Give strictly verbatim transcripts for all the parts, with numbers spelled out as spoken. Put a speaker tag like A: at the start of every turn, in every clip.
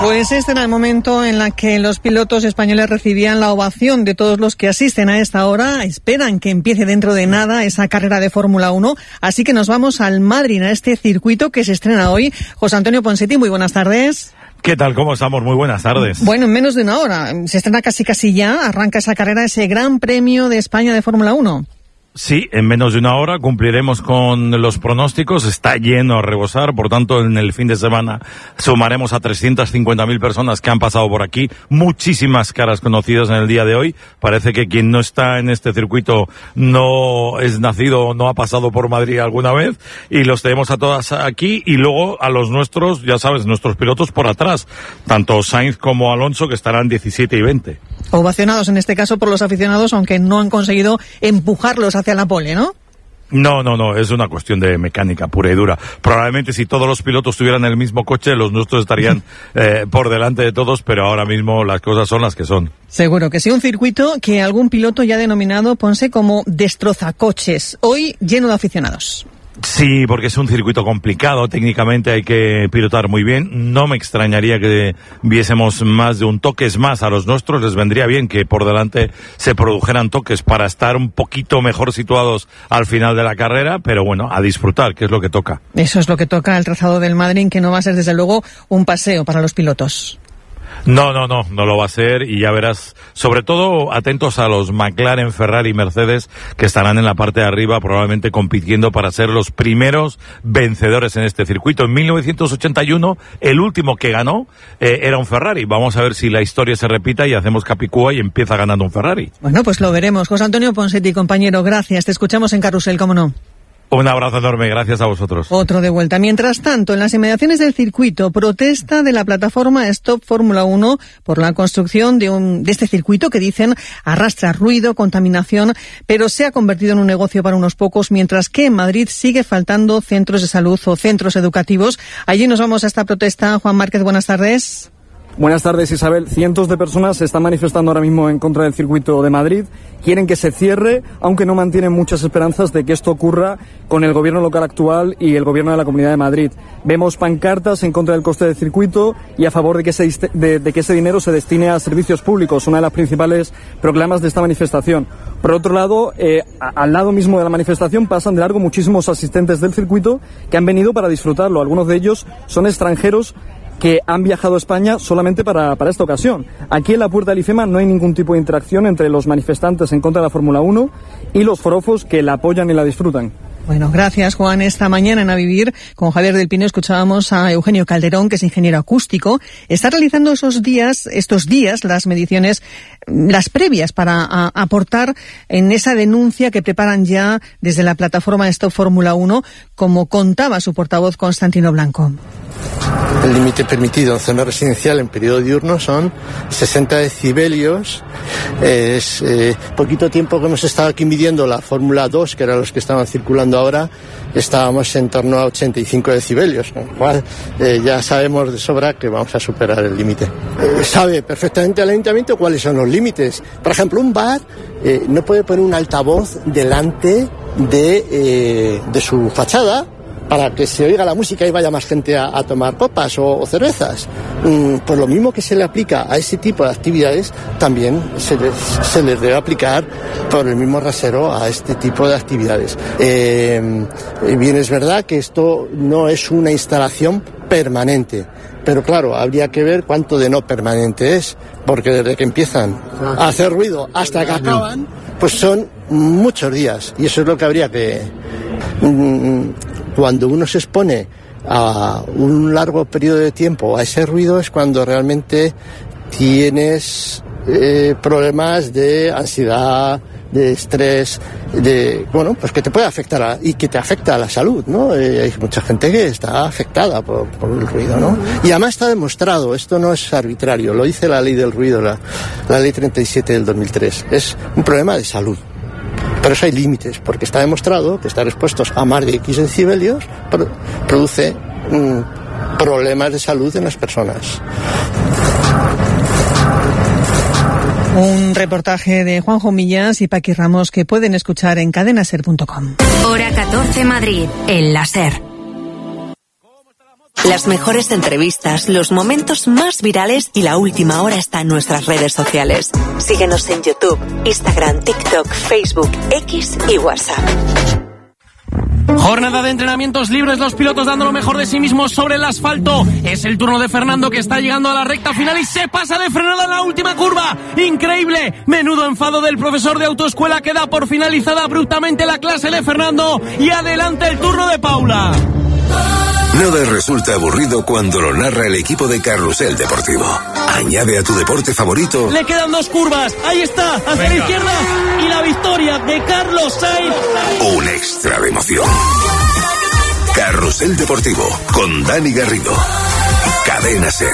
A: Pues este era el momento en el que los pilotos españoles recibían la ovación de todos los que asisten a esta hora. Esperan que empiece dentro de nada esa carrera de Fórmula uno. Así que nos vamos al Madrid, a este circuito que se estrena hoy. José Antonio Ponseti, muy buenas tardes.
B: ¿Qué tal? ¿Cómo estamos? Muy buenas tardes.
A: Bueno, en menos de una hora. Se estrena casi casi ya. Arranca esa carrera, ese Gran Premio de España de Fórmula uno.
B: Sí, en menos de una hora cumpliremos con los pronósticos. Está lleno a rebosar, por tanto, en el fin de semana sumaremos a trescientas cincuenta mil personas que han pasado por aquí. Muchísimas caras conocidas en el día de hoy. Parece que quien no está en este circuito no es nacido o no ha pasado por Madrid alguna vez. Y los tenemos a todas aquí y luego a los nuestros, ya sabes, nuestros pilotos por atrás. Tanto Sainz como Alonso, que estarán diecisiete y veinte.
A: Ovacionados en este caso por los aficionados, aunque no han conseguido empujarlos hacia la pole, ¿no?
B: No, no, no, es una cuestión de mecánica pura y dura. Probablemente si todos los pilotos tuvieran el mismo coche, los nuestros estarían eh, por delante de todos, pero ahora mismo las cosas son las que son.
A: Seguro que sí, un circuito que algún piloto ya ha denominado, Ponce, como destrozacoches, hoy lleno de aficionados.
B: Sí, porque es un circuito complicado, técnicamente hay que pilotar muy bien. No me extrañaría que viésemos más de un toque. Es más, a los nuestros les vendría bien que por delante se produjeran toques para estar un poquito mejor situados al final de la carrera, pero bueno, a disfrutar, que es lo que toca.
A: Eso es lo que toca el trazado del Madrid, que no va a ser desde luego un paseo para los pilotos.
B: No, no, no, no lo va a ser y ya verás, sobre todo atentos a los McLaren, Ferrari y Mercedes que estarán en la parte de arriba probablemente compitiendo para ser los primeros vencedores en este circuito. En mil novecientos ochenta y uno el último que ganó eh, era un Ferrari. Vamos a ver si la historia se repita y hacemos Capicúa y empieza ganando un Ferrari.
A: Bueno, pues lo veremos. José Antonio Ponseti, compañero, gracias. Te escuchamos en Carrusel, ¿cómo no?
B: Un abrazo enorme, gracias a vosotros.
A: Otro de vuelta. Mientras tanto, en las inmediaciones del circuito, protesta de la plataforma Stop Fórmula uno por la construcción de un de este circuito que dicen arrastra ruido, contaminación, pero se ha convertido en un negocio para unos pocos, mientras que en Madrid sigue faltando centros de salud o centros educativos. Allí nos vamos a esta protesta. Juan Márquez, buenas tardes.
C: Buenas tardes, Isabel. Cientos de personas se están manifestando ahora mismo en contra del circuito de Madrid. Quieren que se cierre, aunque no mantienen muchas esperanzas de que esto ocurra con el gobierno local actual y el gobierno de la Comunidad de Madrid. Vemos pancartas en contra del coste del circuito y a favor de que, ese, de, de que ese dinero se destine a servicios públicos, una de las principales proclamas de esta manifestación. Por otro lado, eh, a, al lado mismo de la manifestación pasan de largo muchísimos asistentes del circuito que han venido para disfrutarlo. Algunos de ellos son extranjeros que han viajado a España solamente para, para esta ocasión. Aquí en la puerta del IFEMA no hay ningún tipo de interacción entre los manifestantes en contra de la Fórmula uno y los forofos que la apoyan y la disfrutan.
A: Bueno, gracias, Juan. Esta mañana en A Vivir, con Javier del Pino, escuchábamos a Eugenio Calderón, que es ingeniero acústico. Está realizando esos días, estos días, las mediciones, las previas para a, aportar en esa denuncia que preparan ya desde la plataforma Stop Fórmula uno, como contaba su portavoz Constantino Blanco.
D: El límite permitido en zona residencial en periodo diurno son sesenta decibelios. Es eh, poquito tiempo que hemos estado aquí midiendo la Fórmula dos, que eran los que estaban circulando ahora, estábamos en torno a ochenta y cinco decibelios, con lo cual eh, ya sabemos de sobra que vamos a superar el límite. Eh, sabe perfectamente el ayuntamiento cuáles son los límites. Por ejemplo, un bar eh, no puede poner un altavoz delante de, eh, de su fachada para que se oiga la música y vaya más gente a, a tomar copas o, o cervezas. Mm, pues lo mismo que se le aplica a ese tipo de actividades, también se les, se les debe aplicar por el mismo rasero a este tipo de actividades. Eh, bien, es verdad que esto no es una instalación permanente, pero claro, habría que ver cuánto de no permanente es, porque desde que empiezan a hacer ruido hasta que acaban, pues son muchos días, y eso es lo que habría que... Mm, Cuando uno se expone a un largo periodo de tiempo a ese ruido es cuando realmente tienes eh, problemas de ansiedad, de estrés, de bueno, pues que te puede afectar a, y que te afecta a la salud, ¿no? Eh, hay mucha gente que está afectada por, por el ruido, ¿no? Y además está demostrado, esto no es arbitrario, lo dice la ley del ruido, la, la ley treinta y siete del dos mil tres, es un problema de salud. Pero eso hay límites, porque está demostrado que estar expuestos a más de X decibelios produce mmm, problemas de salud en las personas.
A: Un reportaje de Juanjo Millás y Paqui Ramos que pueden escuchar en cadenaser punto com.
E: Hora catorce Madrid, el láser. Las mejores entrevistas, los momentos más virales y la última hora está en nuestras redes sociales. Síguenos en YouTube, Instagram, TikTok, Facebook, X y WhatsApp.
F: Jornada de entrenamientos libres, los pilotos dando lo mejor de sí mismos sobre el asfalto. Es el turno de Fernando, que está llegando a la recta final y se pasa de frenada en la última curva. ¡Increíble! Menudo enfado del profesor de autoescuela, que da por finalizada abruptamente la clase de Fernando. Y adelante el turno de Paula.
G: Nada resulta aburrido cuando lo narra el equipo de Carrusel Deportivo. Añade a tu deporte favorito.
F: Le quedan dos curvas. Ahí está, hacia Venga. la izquierda. Y la victoria de Carlos Sainz.
G: Un extra de emoción. Carrusel Deportivo con Dani Garrido. Cadena Ser.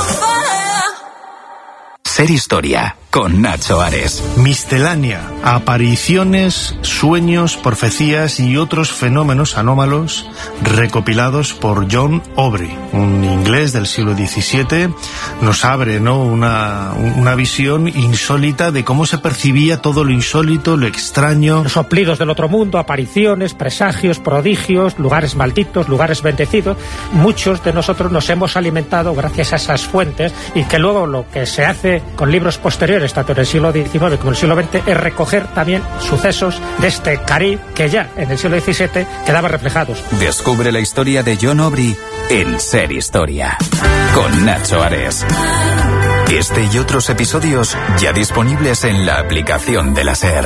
H: Ser Historia con Nacho Ares.
I: Miscelánea, apariciones, sueños, profecías y otros fenómenos anómalos recopilados por John Aubrey, un inglés del siglo diecisiete. Nos abre, ¿no?, una, una visión insólita de cómo se percibía todo lo insólito, lo extraño.
J: Los soplidos del otro mundo, apariciones, presagios, prodigios, lugares malditos, lugares bendecidos. Muchos de nosotros nos hemos alimentado gracias a esas fuentes, y que luego lo que se hace con libros posteriores, tanto en el siglo diecinueve como en el siglo veinte, es recoger también sucesos de este Caribe que ya en el siglo diecisiete quedaban reflejados.
H: Descubre la historia de John Aubrey en Ser Historia con Nacho Ares. Este y otros episodios ya disponibles en la aplicación de la Ser.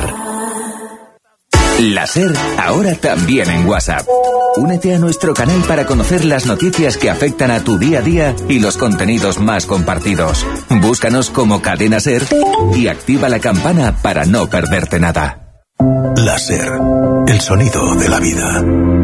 H: La Ser, ahora también en WhatsApp. Únete a nuestro canal para conocer las noticias que afectan a tu día a día y los contenidos más compartidos. Búscanos como Cadena Ser y activa la campana para no perderte nada.
G: La Ser, el sonido de la vida.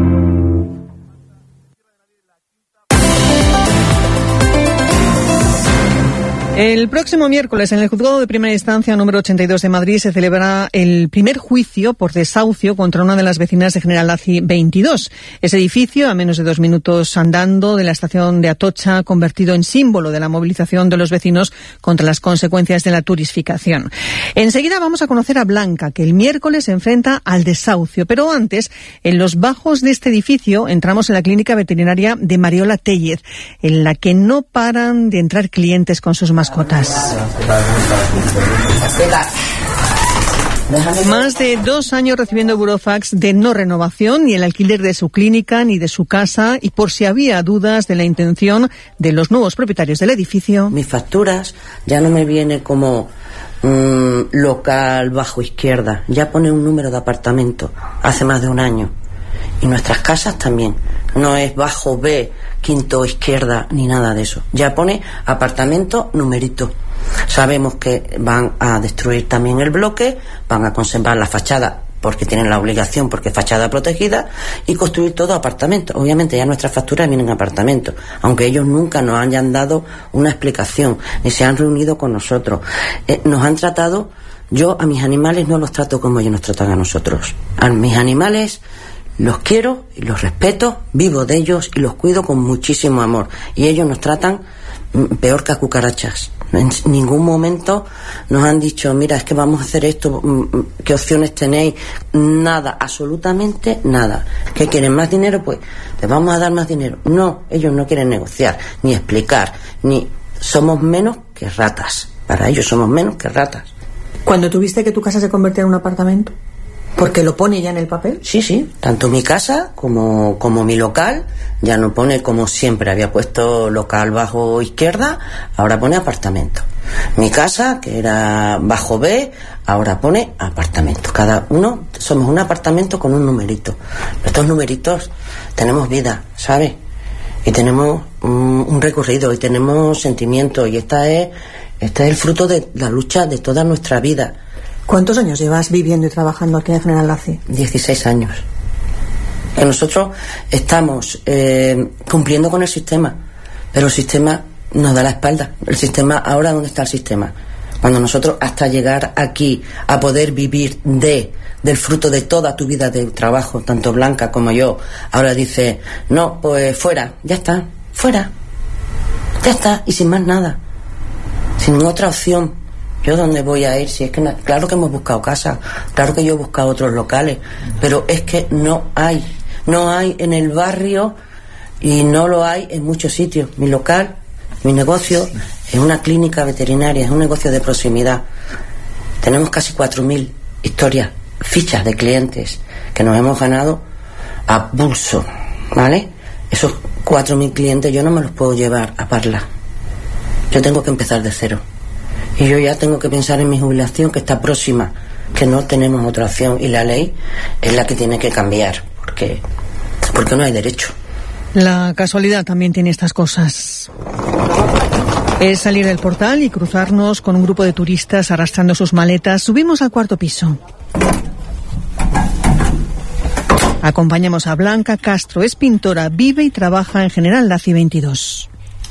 A: El próximo miércoles, en el Juzgado de Primera Instancia número ochenta y dos de Madrid, se celebrará el primer juicio por desahucio contra una de las vecinas de General Laci veintidós. Ese edificio, a menos de dos minutos andando de la estación de Atocha, convertido en símbolo de la movilización de los vecinos contra las consecuencias de la turistificación. Enseguida vamos a conocer a Blanca, que el miércoles se enfrenta al desahucio. Pero antes, en los bajos de este edificio, entramos en la clínica veterinaria de Mariola Tellez, en la que no paran de entrar clientes con sus mascotas. Mascotas. Más de dos años recibiendo burofax de no renovación, ni el alquiler de su clínica ni de su casa, y por si había dudas de la intención de los nuevos propietarios del edificio.
K: Mis facturas ya no me viene como mmm, local bajo izquierda, ya pone un número de apartamento hace más de un año. Y nuestras casas también. No es bajo B, quinto izquierda, ni nada de eso. Ya pone apartamento, numerito. Sabemos que van a destruir también el bloque, van a conservar la fachada porque tienen la obligación, porque es fachada protegida, y construir todo apartamento. Obviamente ya nuestras facturas vienen en apartamento, aunque ellos nunca nos hayan dado una explicación, ni se han reunido con nosotros. Eh, nos han tratado, yo a mis animales no los trato como ellos nos tratan a nosotros. A mis animales los quiero y los respeto, vivo de ellos y los cuido con muchísimo amor. Y ellos nos tratan peor que a cucarachas. En ningún momento nos han dicho, mira, es que vamos a hacer esto, ¿qué opciones tenéis? Nada, absolutamente nada. ¿Qué quieren? ¿Más dinero? Pues les vamos a dar más dinero. No, ellos no quieren negociar, ni explicar, ni somos menos que ratas. Para ellos somos menos que ratas.
A: ¿Cuando tuviste que tu casa se convirtiera en un apartamento? ¿Porque lo pone ya en el papel?
K: Sí, sí. Tanto mi casa como, como mi local. Ya no pone como siempre. Había puesto local bajo izquierda, ahora pone apartamento. Mi casa, que era bajo B, ahora pone apartamento. Cada uno somos un apartamento con un numerito. Estos numeritos tenemos vida, ¿sabes? Y tenemos un, un recorrido y tenemos sentimientos. Y esta es, este es el fruto de la lucha de toda nuestra vida.
A: ¿Cuántos años llevas viviendo y trabajando aquí en General Laci?
K: dieciséis años. Que nosotros estamos eh, cumpliendo con el sistema, pero el sistema nos da la espalda. El sistema, ahora ¿dónde está el sistema? Cuando nosotros, hasta llegar aquí a poder vivir de del fruto de toda tu vida de trabajo, tanto Blanca como yo, ahora dice, no, pues fuera, ya está, fuera, ya está, y sin más nada, sin otra opción. ¿Yo dónde voy a ir? Si es que na- claro que hemos buscado casa, claro que yo he buscado otros locales, pero es que no hay, no hay en el barrio y no lo hay en muchos sitios. Mi local, mi negocio es una clínica veterinaria, es un negocio de proximidad. Tenemos casi cuatro mil historias, fichas de clientes que nos hemos ganado a pulso, ¿vale? Esos cuatro mil clientes yo no me los puedo llevar a Parla. Yo tengo que empezar de cero. Y yo ya tengo que pensar en mi jubilación, que está próxima, que no tenemos otra opción. Y la ley es la que tiene que cambiar, porque, porque no hay derecho.
A: La casualidad también tiene estas cosas. Es salir del portal y cruzarnos con un grupo de turistas arrastrando sus maletas. Subimos al cuarto piso. Acompañamos a Blanca Castro. Es pintora, vive y trabaja en General Laci veintidós.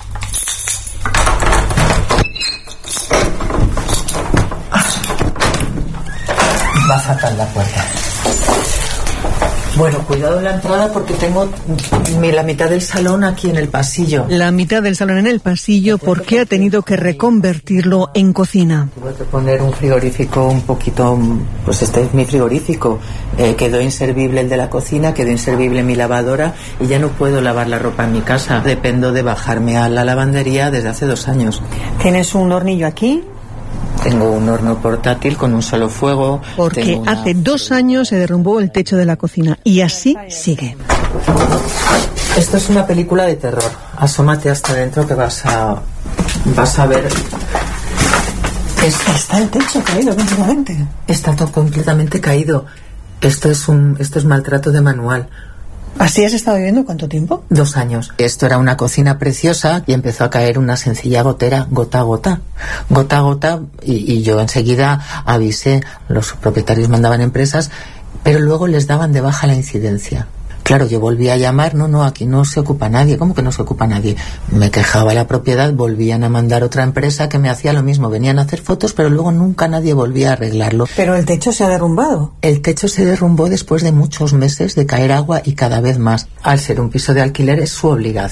L: Va fatal la puerta. Bueno, cuidado en la entrada porque tengo la mitad del salón aquí en el pasillo.
A: La mitad del salón en el pasillo porque ha tenido que reconvertirlo en cocina.
L: Tuve que poner un frigorífico un poquito, pues este es mi frigorífico. Eh, quedó inservible el de la cocina, quedó inservible mi lavadora y ya no puedo lavar la ropa en mi casa. Dependo de bajarme a la lavandería desde hace dos años.
A: ¿Tienes un hornillo aquí?
L: Tengo un horno portátil con un solo fuego.
A: Porque
L: una...
A: hace dos años se derrumbó el techo de la cocina y así sigue.
L: Esto es una película de terror. Asómate hasta dentro que vas a vas a ver.
A: Es... Está el techo caído completamente.
L: Está todo completamente caído. Esto es un esto es maltrato de manual.
A: ¿Así has estado viviendo cuánto tiempo?
L: Dos años. Esto era una cocina preciosa y empezó a caer una sencilla gotera, gota a gota, gota a gota, y, y yo enseguida avisé, los propietarios mandaban empresas, pero luego les daban de baja la incidencia. Claro, yo volví a llamar, no, no, aquí no se ocupa nadie. ¿Cómo que no se ocupa nadie? Me quejaba la propiedad, volvían a mandar otra empresa que me hacía lo mismo. Venían a hacer fotos, pero luego nunca nadie volvía a arreglarlo.
A: ¿Pero el techo se ha derrumbado?
L: El techo se derrumbó después de muchos meses de caer agua y cada vez más. Al ser un piso de alquiler es su obligación.